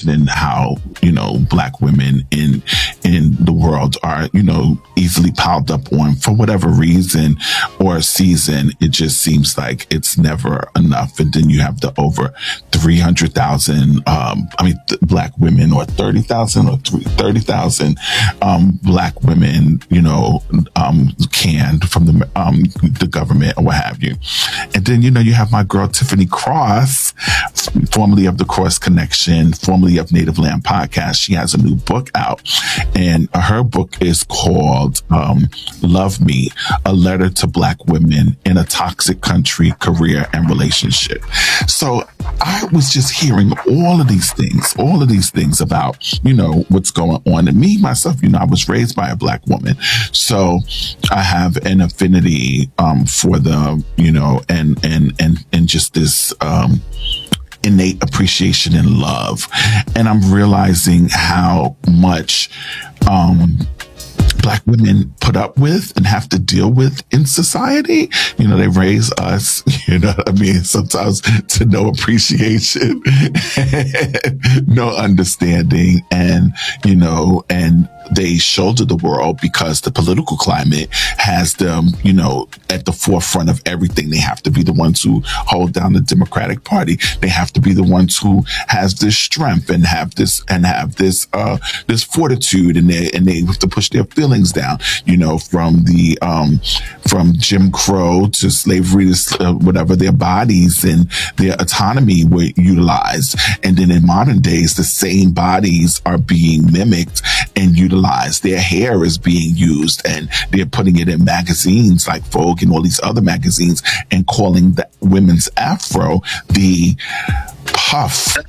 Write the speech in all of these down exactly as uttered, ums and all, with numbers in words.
mentioning how, you know, Black women in in the world are, you know, easily piled up on for whatever reason or season. It just seems like it's never enough. And then you have the over three hundred thousand, um, I mean, th- Black women, or thirty thousand or thirty thousand um, Black women, you know, um, canned from the um, the government or what have you. And then, you know, you have my girl Tiffany Cross, formerly of the Cross Connection, formerly of Native Land Podcast. She has a new book out, and her book is called um, Love Me, A Letter to Black Women in a Toxic Country, Career, and Relationship. So I was just hearing all of these things, all of these things about, you know, what's going on. And me, myself, you know, I was raised by a Black woman. So I have an affinity um, for the, you know, and, and, and, and just this, um, innate appreciation and love. And I'm realizing how much, um, Black women put up with and have to deal with in society. You know, they raise us, you know what I mean? Sometimes to no appreciation, no understanding, and, you know, and they shoulder the world because the political climate has them, you know, at the forefront of everything. They have to be the ones who hold down the Democratic Party. They have to be the ones who has this strength and have this, and have this, uh, this fortitude, and they, and they have to push their feelings down, you know, from the, um, from Jim Crow to slavery to uh, whatever. Their bodies and their autonomy were utilized. And then in modern days, the same bodies are being mimicked and utilized. Their hair is being used, and they're putting it in magazines like Vogue and all these other magazines, and calling the women's afro the puff.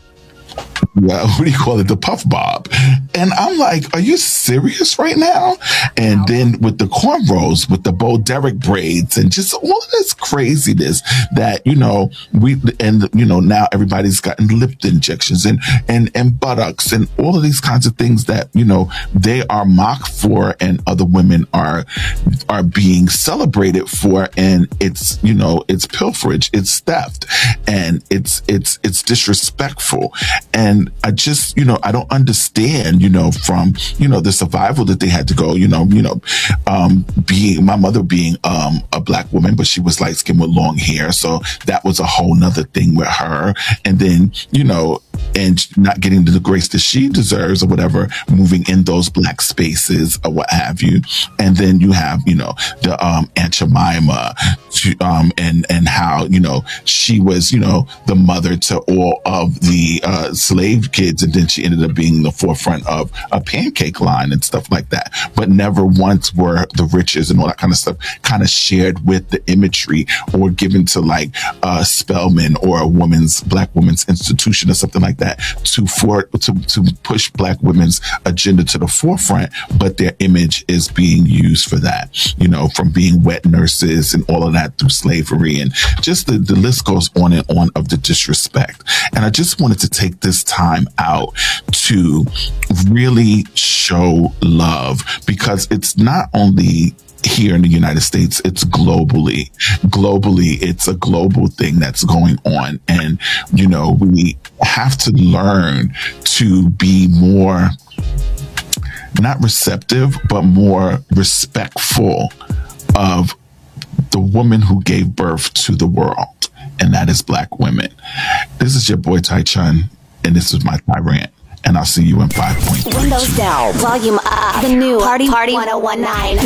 Well, what do you call it? The puff bob. And I'm like, are you serious right now? And then with the cornrows, with the Bo Derek braids, and just all of this craziness that, you know, we, and, you know, now everybody's gotten lip injections and, and, and buttocks and all of these kinds of things that, you know, they are mocked for, and other women are, are being celebrated for. And it's, you know, it's pilferage, it's theft, and it's, it's, it's disrespectful. And I just, you know, I don't understand, you know, from, you know, the survival that they had to go, you know, you know, um, being, my mother being, um, a Black woman, but she was light skinned with long hair. So that was a whole nother thing with her. And then, you know, and not getting the grace that she deserves or whatever, moving in those Black spaces or what have you. And then you have, you know, the, um, Aunt Jemima, um, and, and how, you know, she was, you know, the mother to all of the, uh, slave kids. And then she ended up being the forefront of a pancake line and stuff like that. But never once were the riches and all that kind of stuff kind of shared with the imagery or given to like, uh, Spelman or a woman's, Black women's institution or something like that to for to to push Black women's agenda to the forefront, but their image is being used for that, you know, from being wet nurses and all of that through slavery, and just the, the list goes on and on of the disrespect. And I just wanted to take this time out to really show love, because it's not only here in the United States, it's globally. Globally, it's a global thing that's going on. And, you know, we have to learn to be more, not receptive, but more respectful of the woman who gave birth to the world. And that is Black women. This is your boy Tai Chun, and this is my Thai rant. And I'll see you in five point three. Windows down, volume up. The new Party Party ten nineteen.